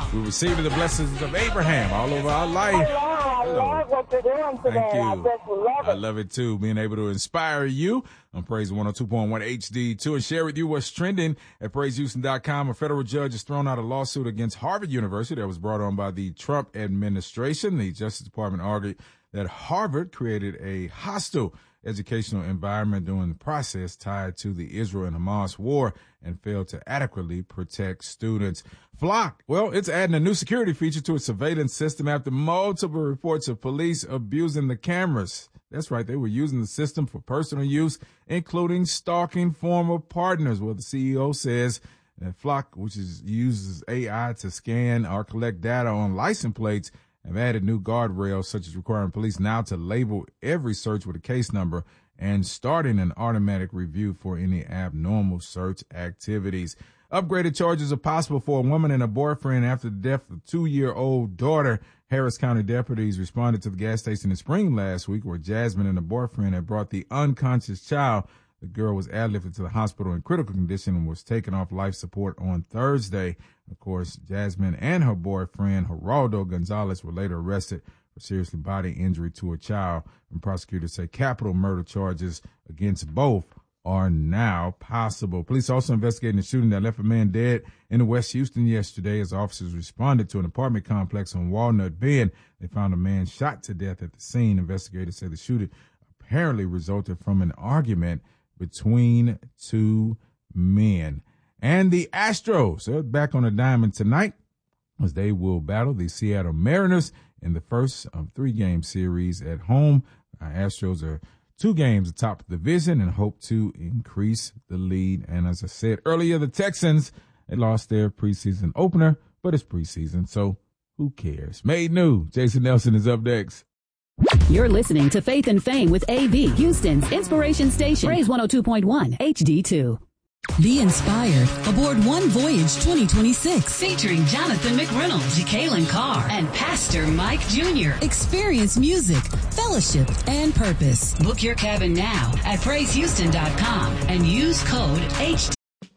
We're receiving the blessings of Abraham all over our life. I love what you're doing today. Thank you. I just love it. I love it too, being able to inspire you on Praise 102.1 HD2 and share with you what's trending at PraiseHouston.com. A federal judge has thrown out a lawsuit against Harvard University that was brought on by the Trump administration. The Justice Department argued that Harvard created a hostile educational environment during the process tied to the Israel and Hamas war and failed to adequately protect students. Flock, well, it's adding a new security feature to its surveillance system after multiple reports of police abusing the cameras. That's right, they were using the system for personal use, including stalking former partners. Well, the CEO says that Flock, which uses AI to scan or collect data on license plates, have added new guardrails, such as requiring police now to label every search with a case number and starting an automatic review for any abnormal search activities. Upgraded charges are possible for a woman and a boyfriend after the death of a 2-year-old daughter. Harris County deputies responded to the gas station in Spring last week where Jasmine and the boyfriend had brought the unconscious child. The girl was airlifted to the hospital in critical condition and was taken off life support on Thursday. Of course, Jasmine and her boyfriend, Geraldo Gonzalez, were later arrested for serious bodily injury to a child. And prosecutors say capital murder charges against both are now possible. Police also investigating the shooting that left a man dead in West Houston yesterday as officers responded to an apartment complex on Walnut Bend. They found a man shot to death at the scene. Investigators say the shooting apparently resulted from an argument between two men. And the Astros are back on the diamond tonight as they will battle the Seattle Mariners in the first of 3-game series at home. Astros are 2 games atop the division and hope to increase the lead. And as I said earlier, the Texans, they lost their preseason opener, but it's preseason, so who cares? Made new. Jason Nelson is up next. You're listening to Faith and Fame with AV, Houston's inspiration station. Praise 102.1 HD2. Be inspired aboard One Voyage 2026. Featuring Jonathan McReynolds, Jacqueline Carr, and Pastor Mike Jr. Experience music, fellowship, and purpose. Book your cabin now at PraiseHouston.com and use code HD.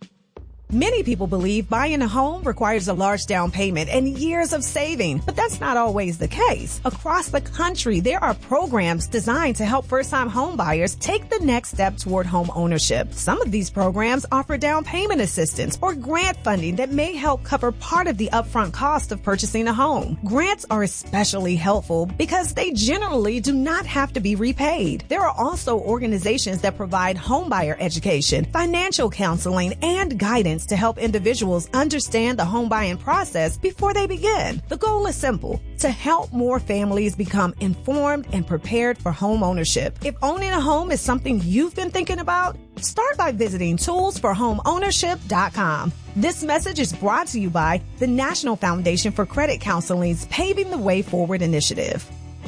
Many people believe buying a home requires a large down payment and years of saving, but that's not always the case. Across the country, there are programs designed to help first-time home buyers take the next step toward home ownership. Some of these programs offer down payment assistance or grant funding that may help cover part of the upfront cost of purchasing a home. Grants are especially helpful because they generally do not have to be repaid. There are also organizations that provide homebuyer education, financial counseling, and guidance to help individuals understand the home buying process before they begin. The goal is simple: to help more families become informed and prepared for home ownership. If owning a home is something you've been thinking about, start by visiting toolsforhomeownership.com. This message is brought to you by the National Foundation for Credit Counseling's Paving the Way Forward initiative.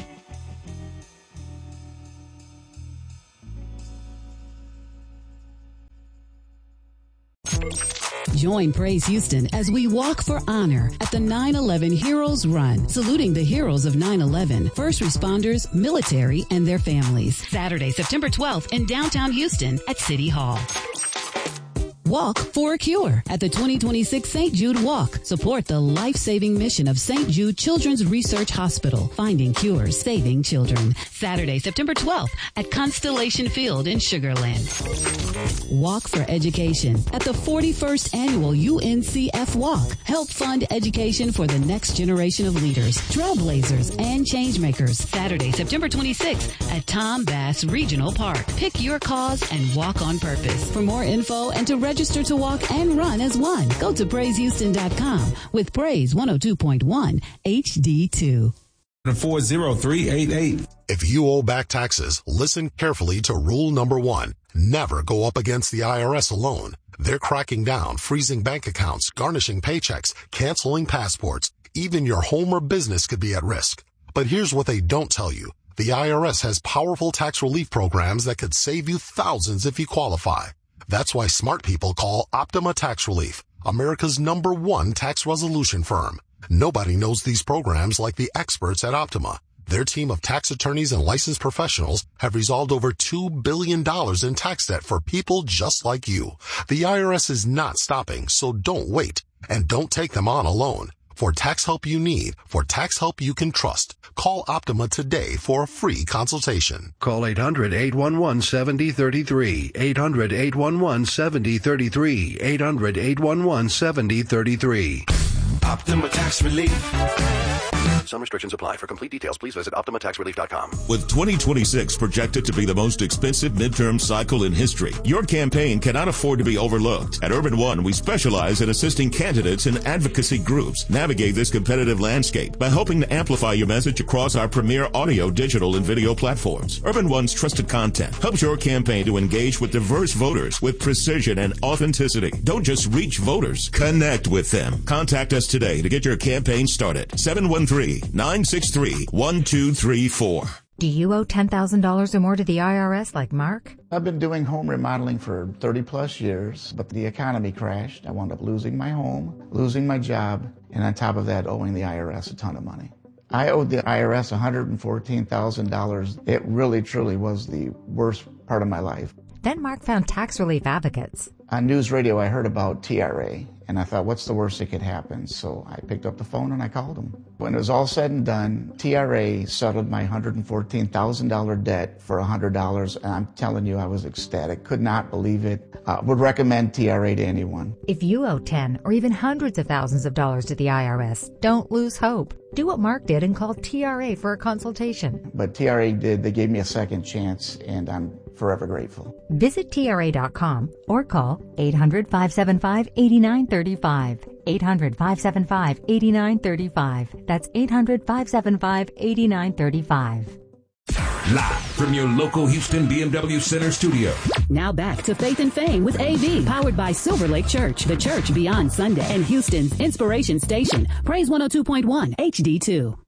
Join Praise Houston as we walk for honor at the 9/11 Heroes Run, saluting the heroes of 9/11, first responders, military, and their families. Saturday, September 12th in downtown Houston at City Hall. Walk for a Cure at the 2026 St. Jude Walk. Support the life-saving mission of St. Jude Children's Research Hospital, finding cures, saving children. Saturday, September 12th at Constellation Field in Sugar Land. Walk for Education at the 41st Annual UNCF Walk. Help fund education for the next generation of leaders, trailblazers, and changemakers. Saturday, September 26th at Tom Bass Regional Park. Pick your cause and walk on purpose. For more info and to register to walk and run as one, go to PraiseHouston.com with Praise 102.1 HD2. 40388. If you owe back taxes, listen carefully to rule number 1. Never go up against the IRS alone. They're cracking down, freezing bank accounts, garnishing paychecks, canceling passports. Even your home or business could be at risk. But here's what they don't tell you. The IRS has powerful tax relief programs that could save you thousands if you qualify. That's why smart people call Optima Tax Relief, America's #1 tax resolution firm. Nobody knows these programs like the experts at Optima. Their team of tax attorneys and licensed professionals have resolved over $2 billion in tax debt for people just like you. The IRS is not stopping, so don't wait. And don't take them on alone. For tax help you need, for tax help you can trust, call Optima today for a free consultation. Call 800-811-7033. 800-811-7033. 800-811-7033. Optima Tax Relief. Some restrictions apply. For complete details, please visit OptimaTaxRelief.com. With 2026 projected to be the most expensive midterm cycle in history, your campaign cannot afford to be overlooked. At Urban One, we specialize in assisting candidates and advocacy groups navigate this competitive landscape by helping to amplify your message across our premier audio, digital, and video platforms. Urban One's trusted content helps your campaign to engage with diverse voters with precision and authenticity. Don't just reach voters, connect with them. Contact us today to get your campaign started. 713-963-1234. Do you owe $10,000 or more to the IRS like Mark? I've been doing home remodeling for 30 plus years, but the economy crashed. I wound up losing my home, losing my job, and on top of that, owing the IRS a ton of money. I owed the IRS $114,000. It really, truly was the worst part of my life. Then Mark found Tax Relief Advocates. On news radio, I heard about TRA, and I thought, what's the worst that could happen? So I picked up the phone and I called them. When it was all said and done, TRA settled my $114,000 debt for $100, and I'm telling you, I was ecstatic. Could not believe it. Would recommend TRA to anyone. If you owe 10 or even hundreds of thousands of dollars to the IRS, don't lose hope. Do what Mark did and call TRA for a consultation. But TRA did. They gave me a second chance, and I'm forever grateful. Visit TRA.com or call 800-575-8935. 800-575-8935. That's 800-575-8935. Live from your local Houston BMW Center studio. Now back to Faith and Fame with AV, powered by Silver Lake Church, the church beyond Sunday, and Houston's inspiration station, Praise 102.1 HD2.